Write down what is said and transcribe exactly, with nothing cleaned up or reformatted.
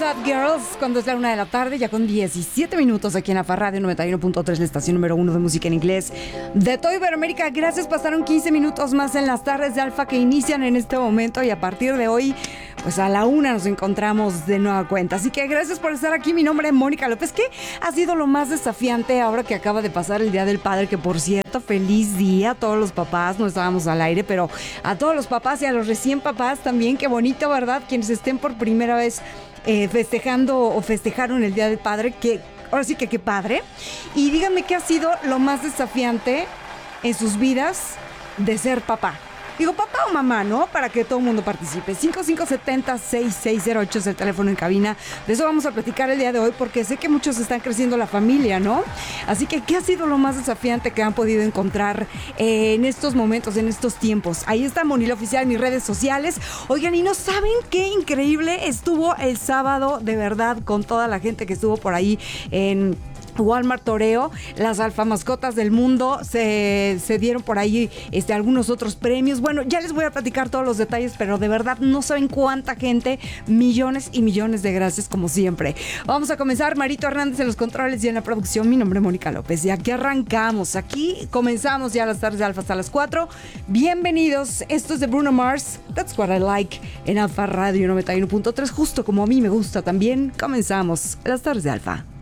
Sad Girls, cuando es la una de la tarde, ya con diecisiete minutos aquí en Alfa Radio noventa y uno punto tres, la estación número uno de música en inglés de toda Iberoamérica. Gracias, pasaron quince minutos más en las tardes de Alfa que inician en este momento y a partir de hoy, pues a la una nos encontramos de nueva cuenta. Así que gracias por estar aquí. Mi nombre es Mónica López. ¿Qué ha sido lo más desafiante ahora que acaba de pasar el Día del Padre? Que por cierto, feliz día a todos los papás. No estábamos al aire, pero a todos los papás y a los recién papás también. Qué bonito, ¿verdad? Quienes estén por primera vez eh, festejando o festejaron el Día del Padre. Que ahora sí que qué padre. Y díganme qué ha sido lo más desafiante en sus vidas de ser papá. Digo, papá o mamá, ¿no? Para que todo el mundo participe. cinco cinco siete cero, seis seis cero ocho es el teléfono en cabina. De eso vamos a platicar el día de hoy porque sé que muchos están creciendo la familia, ¿no? Así que, ¿qué ha sido lo más desafiante que han podido encontrar eh, en estos momentos, en estos tiempos? Ahí está Monila Oficial en mis redes sociales. Oigan, ¿y no saben qué increíble estuvo el sábado, de verdad, con toda la gente que estuvo por ahí en Walmart Toreo? Las alfa mascotas del mundo se, se dieron por ahí este, algunos otros premios. Bueno, ya les voy a platicar todos los detalles, pero de verdad no saben cuánta gente, millones y millones de gracias como siempre. Vamos a comenzar. Marito Hernández en los controles y en la producción. Mi nombre es Mónica López y aquí arrancamos. Aquí comenzamos ya las tardes de Alfa hasta las cuatro. Bienvenidos. Esto es de Bruno Mars. That's what I like en Alfa Radio noventa y uno punto tres. Justo como a mí me gusta también. Comenzamos las tardes de Alfa.